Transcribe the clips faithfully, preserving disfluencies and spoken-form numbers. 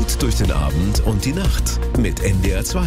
Gut durch den Abend und die Nacht mit N D R zwei.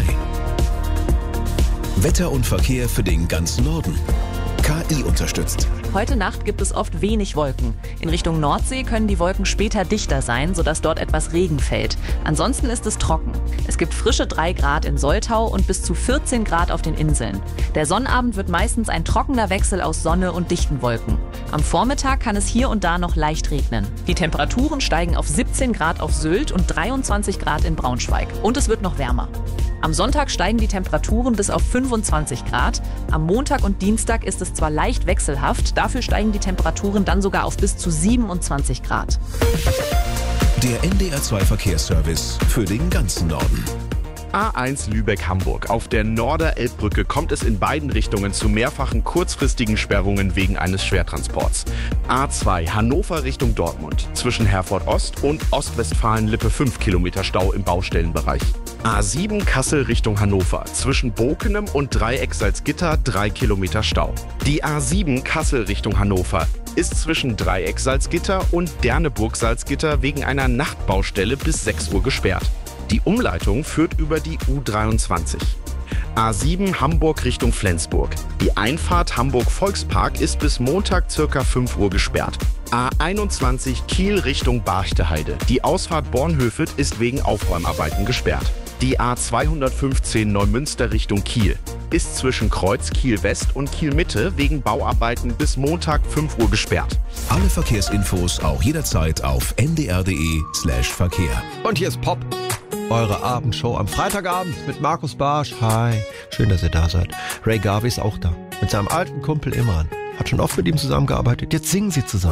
Wetter und Verkehr für den ganzen Norden. K I unterstützt. Heute Nacht gibt es oft wenig Wolken. In Richtung Nordsee können die Wolken später dichter sein, sodass dort etwas Regen fällt. Ansonsten ist es trocken. Es gibt frische drei Grad in Soltau und bis zu vierzehn Grad auf den Inseln. Der Sonnabend wird meistens ein trockener Wechsel aus Sonne und dichten Wolken. Am Vormittag kann es hier und da noch leicht regnen. Die Temperaturen steigen auf siebzehn Grad auf Sylt und dreiundzwanzig Grad in Braunschweig. Und es wird noch wärmer. Am Sonntag steigen die Temperaturen bis auf fünfundzwanzig Grad. Am Montag und Dienstag ist es zwar leicht wechselhaft, dafür steigen die Temperaturen dann sogar auf bis zu siebenundzwanzig Grad. Der N D R zwei Verkehrsservice für den ganzen Norden. A eins Lübeck-Hamburg. Auf der Norder-Elbbrücke kommt es in beiden Richtungen zu mehrfachen kurzfristigen Sperrungen wegen eines Schwertransports. A zwei Hannover Richtung Dortmund. Zwischen Herford Ost und Ostwestfalen-Lippe fünf Kilometer Stau im Baustellenbereich. A sieben Kassel Richtung Hannover. Zwischen Bokenem und Dreieck Salzgitter drei Kilometer Stau. Die A sieben Kassel Richtung Hannover ist zwischen Dreieck Salzgitter und Derneburg Salzgitter wegen einer Nachtbaustelle bis sechs Uhr gesperrt. Die Umleitung führt über die U dreiundzwanzig. A sieben Hamburg Richtung Flensburg. Die Einfahrt Hamburg Volkspark ist bis Montag ca. fünf Uhr gesperrt. A einundzwanzig Kiel Richtung Barchteheide. Die Ausfahrt Bornhöfet ist wegen Aufräumarbeiten gesperrt. Die A zweihundertfünfzehn Neumünster Richtung Kiel ist zwischen Kreuz Kiel West und Kiel Mitte wegen Bauarbeiten bis Montag fünf Uhr gesperrt. Alle Verkehrsinfos auch jederzeit auf n d r punkt d e slash Verkehr. Und hier ist Pop, eure Abendshow am Freitagabend mit Markus Barsch. Hi, schön, dass ihr da seid. Ray Garvey ist auch da, mit seinem alten Kumpel Imran. Hat schon oft mit ihm zusammengearbeitet, jetzt singen sie zusammen.